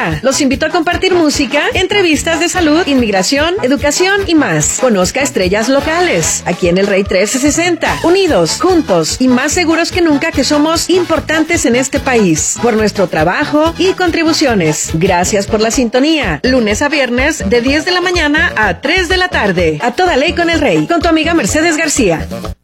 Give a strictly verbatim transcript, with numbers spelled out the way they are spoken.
sesenta. Los invito a compartir música, entrevistas de salud, inmigración, educación y más. Conozca estrellas locales, aquí en el Rey trece sesenta. Unidos, juntos y más seguros que nunca que somos importantes en este país. Por nuestro trabajo y contribuciones. Gracias por la sintonía. Lunes a viernes de diez de la mañana a tres de la tarde. A toda ley con el Rey. Con tu amiga Mercedes García.